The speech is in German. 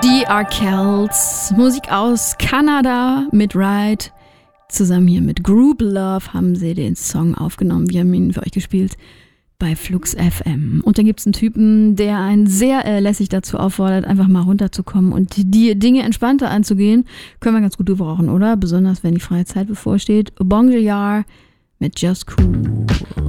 Die Arkells, Musik aus Kanada mit Ride. Zusammen hier mit Group Love haben sie den Song aufgenommen. Wir haben ihn für euch gespielt bei Flux FM. Und dann gibt es einen Typen, der einen sehr lässig dazu auffordert, einfach mal runterzukommen und die Dinge entspannter anzugehen. Können wir ganz gut gebrauchen, oder? Besonders wenn die freie Zeit bevorsteht. Bon Joyard mit Just Cool.